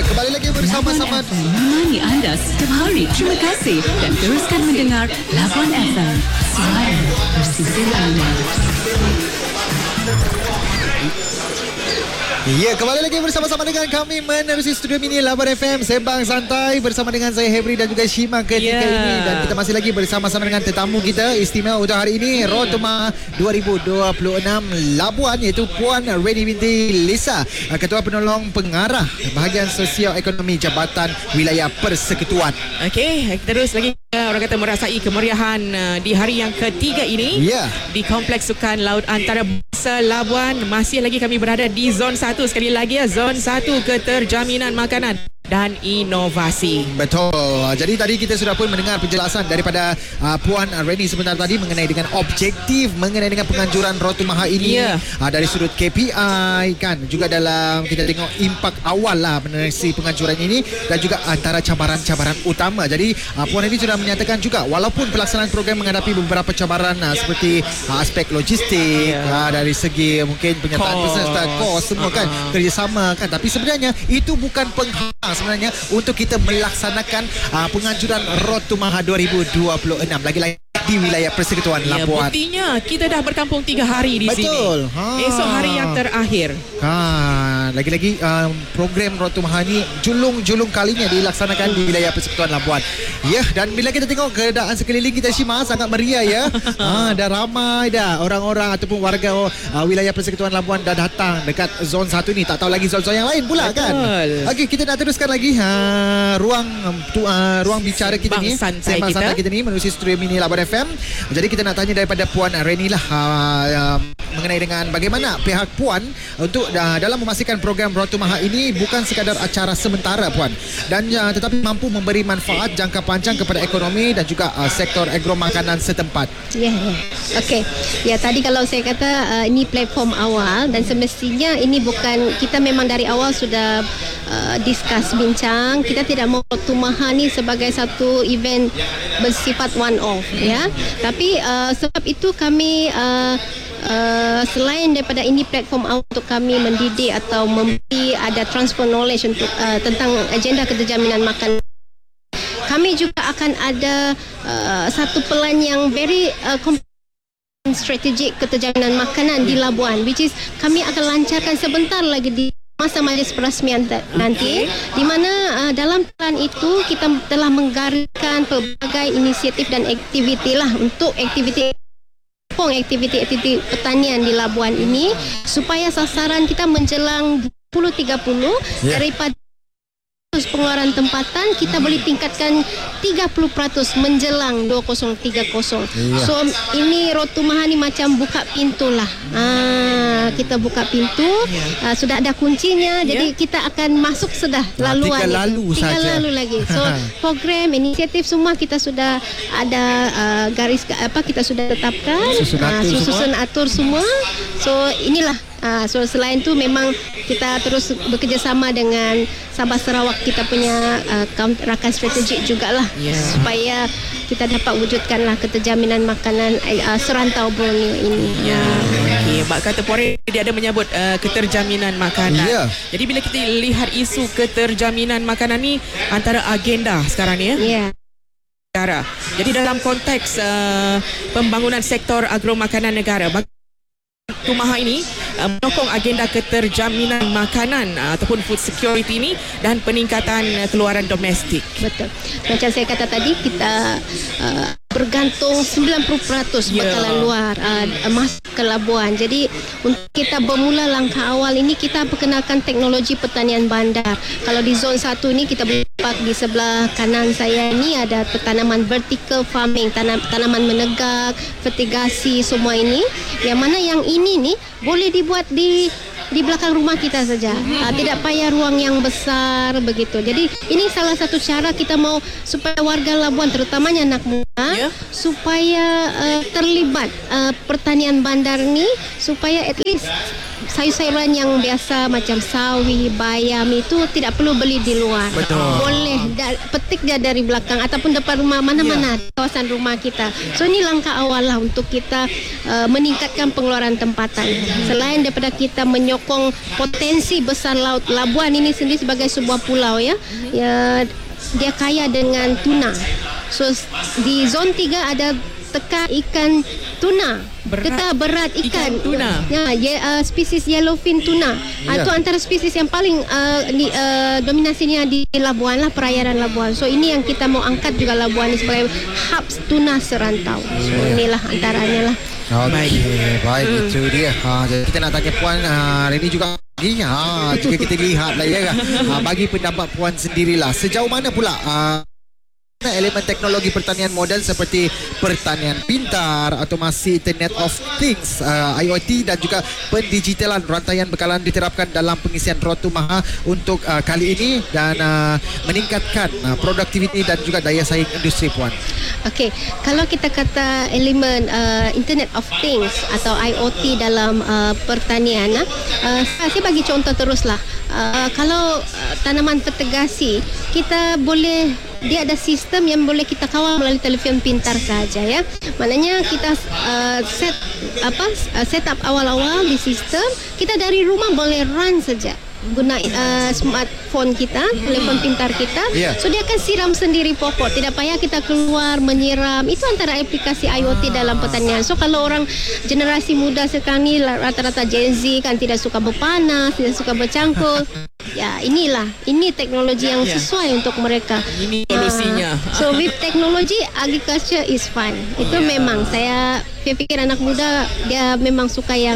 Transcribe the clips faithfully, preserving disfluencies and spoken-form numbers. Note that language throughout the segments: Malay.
kembali lagi bersama-sama menemani anda setiap hari. Terima kasih dan teruskan mendengar Labuan F M, suara bersisir anda. Ya, kembali lagi bersama-sama dengan kami menerusi studio mini Labuan F M Sembang Santai bersama dengan saya Hebri dan juga Shima ketika yeah. ini. Dan kita masih lagi bersama-sama dengan tetamu kita istimewa untuk hari ini, Road to Maha dua ribu dua puluh enam Labuan, iaitu Puan Reni binti Lisa, Ketua Penolong Pengarah Bahagian Sosio-Ekonomi Jabatan Wilayah Persekutuan. Okey, terus lagi orang kata merasai kemeriahan uh, di hari yang ketiga ini yeah. di Kompleks Sukan Laut Antarabangsa Labuan. Masih lagi kami berada di Zon satu. Sekali lagi ya, Zon satu Keterjaminan Makanan dan Inovasi. Betul. Jadi tadi kita sudah pun mendengar penjelasan daripada uh, Puan Reni sebentar tadi mengenai dengan objektif mengenai dengan penganjuran Road to Maha ini, yeah. uh, dari sudut K P I kan, juga dalam kita tengok impak awal lah menerusi penganjuran ini dan juga antara cabaran-cabaran utama. Jadi uh, Puan Reni sudah menyatakan juga walaupun pelaksanaan program menghadapi beberapa cabaran uh, seperti uh, aspek logistik, yeah. uh, dari segi mungkin penyertaan peserta, kos semua uh-huh. kan, kerjasama kan, tapi sebenarnya itu bukan penghalang sebenarnya untuk kita melaksanakan uh, penganjuran Road to Maha dua ribu dua puluh enam lagi-lagi di wilayah Persekutuan ya, Labuan. Buktinya kita dah berkampung tiga hari di Betul. sini. Betul. Ha. Esok hari yang terakhir. Ha, lagi-lagi uh, program Road to Maha ni julung-julung kalinya dilaksanakan di wilayah Persekutuan Labuan. Ya, dan bila kita tengok keadaan sekeliling kita, Shima, sangat meriah ya. ha, dah ramai dah orang-orang ataupun warga uh, wilayah Persekutuan Labuan dah datang dekat zon satu ni. Tak tahu lagi zon-zon yang lain pula. Betul. Kan. Okey, kita nak teruskan lagi uh, ruang tu, uh, ruang bicara kita Sembang ni, santai Sembang kita. santai kita ni menerusi studio mini Labuan F M. Jadi kita nak tanya daripada Puan Reni lah uh, uh, mengenai dengan bagaimana pihak Puan untuk uh, dalam memastikan program Road to Maha ini bukan sekadar acara sementara, Puan, dan uh, tetapi mampu memberi manfaat jangka panjang kepada ekonomi dan juga uh, sektor agro makanan setempat. Ya, ya. Okey. Ya, tadi kalau saya kata uh, ini platform awal dan semestinya ini bukan, kita memang dari awal sudah uh, discuss bincang, kita tidak mau Road to Maha ni sebagai satu event bersifat one off ya. Tapi uh, sebab itu kami uh, uh, selain daripada ini platform awal untuk kami mendidik atau memberi ada transfer knowledge untuk uh, tentang agenda keterjaminan makanan, kami juga akan ada uh, satu pelan yang very uh, strategik keterjaminan makanan di Labuan, which is kami akan lancarkan sebentar lagi di masa majlis perasmian nanti, di mana uh, dalam plan itu kita telah menggariskan pelbagai inisiatif dan aktiviti lah untuk aktiviti aktiviti-aktiviti pertanian di Labuan ini supaya sasaran kita menjelang dua ribu tiga puluh yeah. daripada pengeluaran tempatan kita boleh tingkatkan tiga puluh peratus menjelang dua ribu tiga puluh. Yeah. So ini Road to Maha ni macam buka pintu lah. Ah, kita buka pintu, yeah. uh, sudah ada kuncinya, yeah. jadi kita akan masuk sudah laluan. Tinggal lalu Tinggal saja. lalu lagi. So program, inisiatif semua kita sudah ada uh, garis apa kita sudah tetapkan, susun atur, uh, susun semua. atur semua. So inilah. Uh, so selain tu memang kita terus bekerjasama dengan Sabah Sarawak, kita punya uh, rakan strategik jugalah, yeah. supaya kita dapat wujudkanlah keterjaminan makanan uh, serantau Borneo ini. Ya, yeah. Okey, Mbak kata Puan dia ada menyebut uh, keterjaminan makanan. Yeah. Jadi bila kita lihat isu keterjaminan makanan ni antara agenda sekarang ni ya. Yeah. Negara. Jadi dalam konteks uh, pembangunan sektor agro makanan negara, Road to Maha ini uh, menokong agenda keterjaminan makanan uh, ataupun food security ini dan peningkatan uh, keluaran domestik. Betul. Macam saya kata tadi, kita uh, bergantung sembilan puluh peratus yeah. bekalan luar uh, masuk ke Labuan. Jadi untuk kita bermula langkah awal ini, kita perkenalkan teknologi pertanian bandar. Kalau di zon satu ni kita berlipat di sebelah kanan saya ni ada tanaman vertical farming, tanam, tanaman menegak, fertigasi semua ini. Yang mana yang ini ni boleh dibuat di di belakang rumah kita saja. Uh, tidak payah ruang yang besar begitu. Jadi ini salah satu cara kita mau supaya warga Labuan, terutamanya anak muda, yeah. supaya uh, terlibat uh, pertanian bandar ni, supaya at least sayur-sayuran yang biasa macam sawi, bayam itu tidak perlu beli di luar. Betul. Boleh da- petik dia dari belakang ataupun depan rumah mana-mana yeah. kawasan rumah kita. So ini langkah awal lah untuk kita uh, meningkatkan pengeluaran tempatan. Selain daripada kita menyokong potensi besar laut, Labuan ini sendiri sebagai sebuah pulau ya, ya dia kaya dengan tuna. So di zon tiga ada teka ikan tuna, Berat. teka berat ikan, Ikan tuna. Ya, ye, uh, spesies yellowfin tuna. Ya. Itu antara spesies yang paling uh, di, uh, dominasinya di Labuan lah, perairan Labuan. So ini yang kita mau angkat juga Labuan ini sebagai hub tuna serantau. So inilah antaranya lah. Okey, baik hmm. itu dia. Ha, jadi kita nak tanya Puan uh, Reni juga. Ha, juga kita lihat lah ya. Ha, bagi pendapat Puan sendirilah, sejauh mana pula uh, elemen teknologi pertanian moden seperti pertanian pintar, otomasi Internet of Things, uh, I O T dan juga pendigitalan rantaian bekalan diterapkan dalam pengisian Rotumaha untuk uh, kali ini dan uh, meningkatkan uh, produktiviti dan juga daya saing industri, Puan. Okey, kalau kita kata elemen uh, Internet of Things atau I O T dalam uh, pertanian, uh, saya bagi contoh teruslah. Uh, kalau uh, tanaman vertigasi, kita boleh, dia ada sistem yang boleh kita kawal melalui telefon pintar saja ya. Maknanya kita uh, set apa uh, setup awal-awal di sistem, kita dari rumah boleh run saja guna uh, smartphone kita, telefon pintar kita. Yeah. So dia akan siram sendiri pokok, tidak payah kita keluar menyiram. Itu antara aplikasi I O T dalam pertanian. So kalau orang generasi muda sekarang ni rata-rata Gen Z kan tidak suka berpanas, tidak suka bercangkul. Ya, inilah, ini teknologi yang sesuai yeah. untuk mereka. Ini solusinya. Uh, so with technology, agriculture is fun. Itu yeah. memang saya fikir anak muda dia memang suka yang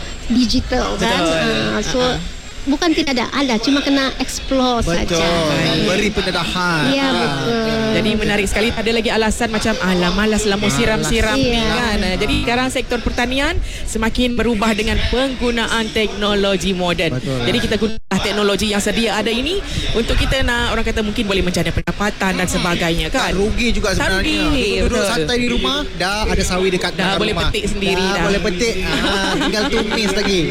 digital kan. Uh, so uh-huh. bukan tidak ada, ada cuma kena explore betul. saja. Beri pendedahan. Ya, betul. Jadi menarik sekali. Ada lagi alasan macam alah malas lah mau siram-siram ni Ya. kan. Jadi sekarang sektor pertanian semakin berubah dengan penggunaan teknologi moden. Betul. Jadi kita guna teknologi yang sedia ada ini untuk kita nak, orang kata mungkin boleh mencari pendapatan dan sebagainya kan. Tak rugi juga sebenarnya. Tak rugi, Duduk betul. santai di rumah, dah ada sawi dekat Dah boleh rumah. petik sendiri dah. dah. Boleh petik. Ah, tinggal tumis lagi.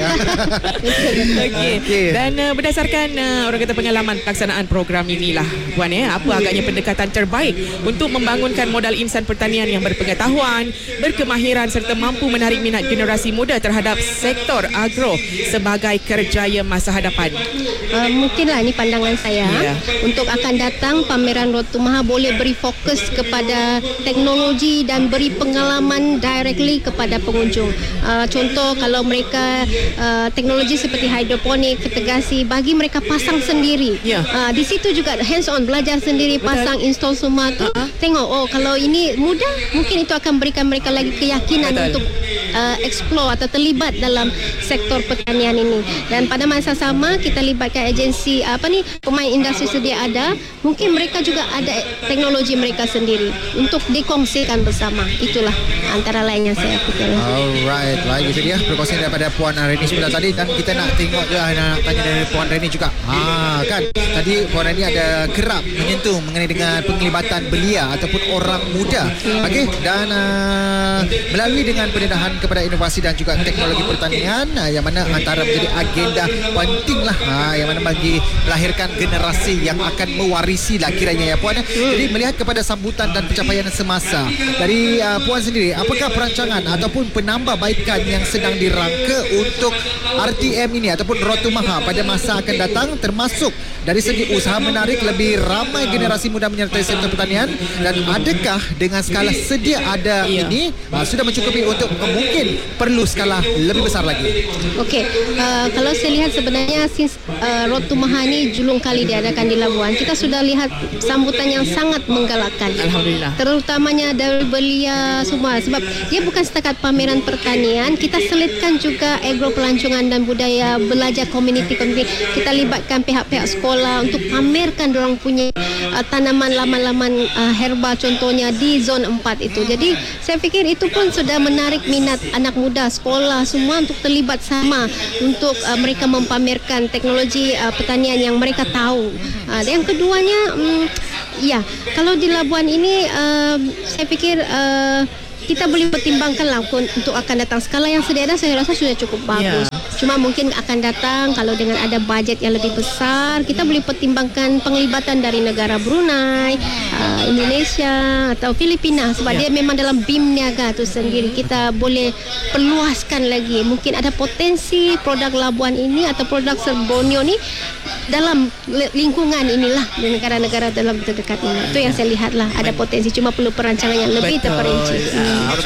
Okey. Okey. Dan uh, berdasarkan uh, orang kata pengalaman pelaksanaan program inilah Puan ya, apa agaknya pendekatan terbaik untuk membangunkan modal insan pertanian yang berpengetahuan, berkemahiran serta mampu menarik minat generasi muda terhadap sektor agro sebagai kerjaya masa hadapan. Uh, mungkinlah ini pandangan saya. Ya. Untuk akan datang pameran Rotumaha boleh beri fokus kepada teknologi dan beri pengalaman directly kepada pengunjung. Uh, contoh kalau mereka uh, teknologi seperti hidroponik, vertigasi, bagi mereka pasang sendiri. Ya. Uh, di situ juga hands on, belajar sendiri, Betul. pasang, install semua tu. Uh-huh. Tengok, oh kalau ini mudah, mungkin itu akan berikan mereka lagi keyakinan Betul. untuk uh, explore atau terlibat dalam sektor pertanian ini. Dan pada masa sama kita libatkan agensi apa ni, pemain industri sedia ada, mungkin mereka juga ada teknologi mereka sendiri untuk dikongsikan bersama. Itulah antara lain yang saya fikir. Alright, baik itu dia perkongsian daripada Puan Reni sebentar tadi, dan kita nak tengok juga, nak tanya dari Puan Reni juga. Ha kan, tadi Puan Reni ada kerap menyentuh mengenai dengan penglibatan belia ataupun orang muda. Okey, dan uh, melalui dengan pendedahan kepada inovasi dan juga teknologi pertanian, uh, yang mana antara menjadi agenda pentinglah uh, yang mana bagi melahirkan generasi yang akan mewarisi lah kiranya ya Puan. Jadi melihat kepada sambutan dan pencapaian semasa dari uh, Puan sendiri, apakah perancangan ataupun penambahbaikan yang sedang dirangka untuk R T M ini ataupun Rotumaha pada masa akan datang, termasuk dari segi usaha menarik lebih ramai generasi muda menyertai sektor pertanian, dan adakah dengan skala sedia ada Ya. ini uh, sudah mencukupi untuk uh, mungkin perlu skala lebih besar lagi? Okey, uh, kalau saya lihat sebenarnya since uh, Rotumaha ni julung kali diadakan di Labuan, kita sudah lihat sambutan yang sangat menggalakkan. Alhamdulillah. Terutamanya dari belia semua, sebab dia bukan setakat pameran pertanian, kita selitkan juga agro pelancongan dan budaya, belajar community-community. Kita libatkan pihak-pihak sekolah untuk pamerkan dorang punya uh, tanaman laman-laman uh, herba contohnya di zon empat itu. Jadi saya fikir itu pun sudah menarik minat anak muda, sekolah semua untuk terlibat sama untuk uh, mereka mempamerkan teknologi uh, pertanian yang mereka tahu. Uh, dan yang keduanya, um, ya, kalau di Labuan ini uh, saya fikir uh, kita boleh pertimbangkanlah untuk akan datang skala yang sedia ada, saya rasa sudah cukup bagus. Ya. Cuma mungkin akan datang kalau dengan ada bajet yang lebih besar, kita boleh pertimbangkan penglibatan dari negara Brunei, uh, Indonesia atau Filipina sebab Ya. dia memang dalam B I M niaga tu sendiri. Kita boleh perluaskan lagi. Mungkin ada potensi produk Labuan ini atau produk Borneo ni dalam lingkungan inilah di negara-negara dalam terdekat ini. Itu yang saya lihat lah, ada potensi, cuma perlu perancangan yang lebih Betul. terperinci. Ah,